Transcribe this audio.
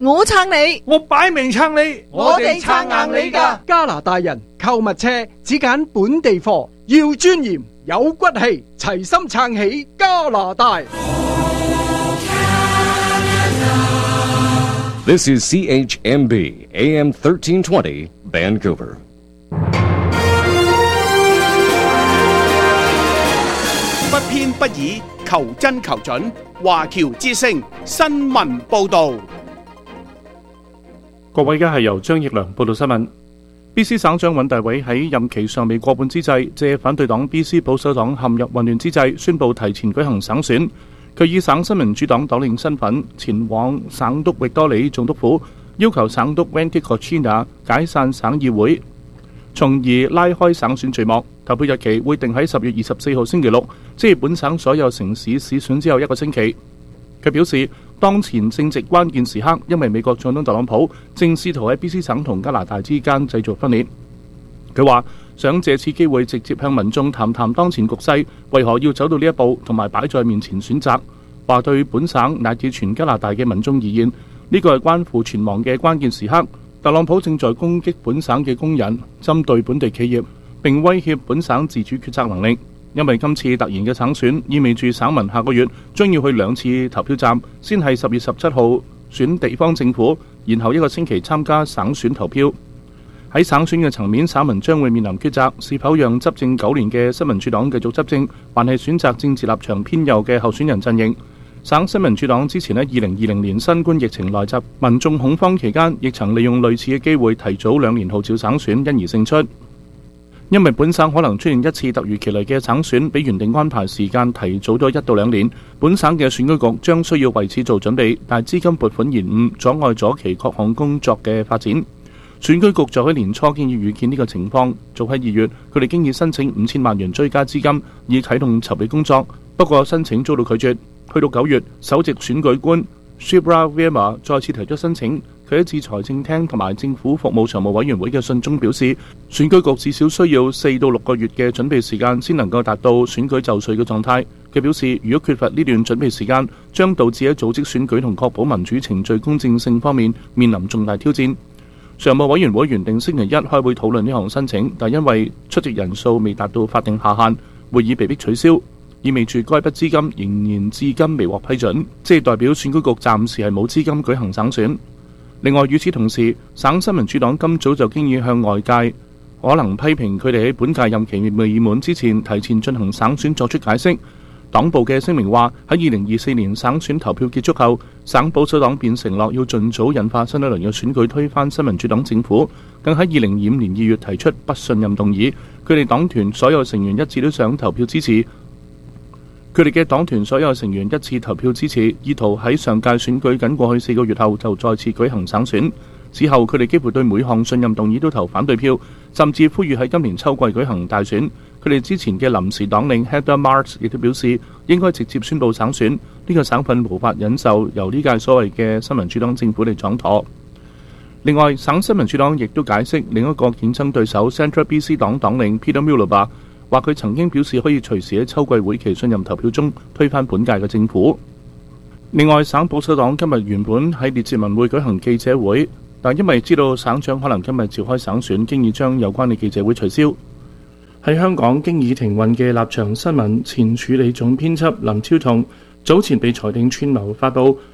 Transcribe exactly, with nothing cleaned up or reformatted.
我撐你， 我擺明撐你， 我哋撐硬你㗎。 加拿大人購物車只揀本地貨，要尊嚴有骨氣，齊心撐起加拿大。 This is C H M B A M thirteen twenty Vancouver. 不偏不倚，求真求準。華僑之聲新聞報導。 各位，而家係由張奕良報道新聞。B C 省長尹大偉喺任期尚未過半之際，借反對黨 B C 保守黨陷入混亂之際，宣布提前舉行省選。佢以省新民主黨黨領身份前往省督域多里總督府，要求省督 Wendy Kochina 解散省議會，從而拉開省選序幕。投票日期會定喺十月二十四號星期六，即係本省所有城市市選之後一個星期。佢表示，當前正值關鍵時刻，因為美國總統特朗普正試圖喺 B C 省同加拿大之間製造分裂。佢話想借此機會直接向民眾談談當前局勢，為何要走到呢一步，同埋擺在面前選擇。話對本省乃至全加拿大嘅民眾而言，呢個係關乎存亡嘅關鍵時刻。特朗普正在攻擊本省嘅工人，針對本地企業，並威脅本省自主決策能力。因為今次突然嘅省選，意味住省民下個月將要去兩次投票站，先係十月十七號選地方政府，然後一個星期參加省選投票。喺省選嘅層面，省民將會面臨抉擇，是否讓執政九年嘅新民主黨繼續執政，還係選擇政治立場偏右嘅候選人陣營。省新民主黨之前喺二零二零年新冠疫情來襲、民眾恐慌期間，亦曾利用類似嘅機會提早兩年號召省選，因而勝出。因為本省可能出現一次突如其來嘅省選，比原定安排時間提早咗一到兩年，本省嘅選舉局將需要為此做準備，但係資金撥款延誤阻礙咗其各項工作嘅發展。選舉局就喺年初經已預見呢個情況，早喺二月佢哋經已申請五千萬元追加資金，以啟動籌備工作，不過申請遭到拒絕。去到九月，首席選舉官 Shibra Verma 再次提出申請。佢喺致財政廳同埋政府服務常務委員會嘅信中表示，選舉局至少需要四到六個月嘅準備時間先能夠達到選舉就緒嘅狀態。佢表示，如果缺乏呢段準備時間，將導致喺組織選舉同確保民主程序公正性方面面臨重大挑戰。常務委員會原定星期一開會討論呢項申請，但因為出席人數未達到法定下限，會議被迫取消，意味住該筆資金仍然至今未獲批准，即係代表選舉局暫時係冇資金舉行省選。另外，與此同時，省新民主黨今早就經已向外界可能批評佢哋喺本屆任期未滿之前提前進行省選作出解釋。黨部嘅聲明話，喺二零二四年省選投票結束後，省保守黨便承諾要盡早引發新一輪嘅選舉，推翻新民主黨政府。更喺二零二五年二月提出不信任動議，佢哋黨團所有成員一致都想投票支持。佢哋嘅黨團所有成員一致投票支持，意圖喺上屆選舉僅過去四個月後就再次舉行省選。此後，佢哋幾乎對每項信任動議都投反對票，甚至呼籲喺今年秋季舉行大選。佢哋之前嘅臨時黨領 Heather Marks 亦都表示，應該直接宣佈省選。呢個省份無法忍受由呢屆所謂嘅新民主黨政府嚟掌舵。另外，省新民主黨亦都解釋另一個競爭對手 Central B C 黨黨領 Peter Mullaba話佢曾經表示可以隨時喺秋季會期信任投票中推翻本屆嘅政府。另外，省保守黨今日原本喺列治文會舉行記者會，但因為知道省長可能今日召開省選，經已將有關嘅記者會取消。喺香港經已停運嘅立場新聞前處理總編輯林超彤早前被裁定串謀發布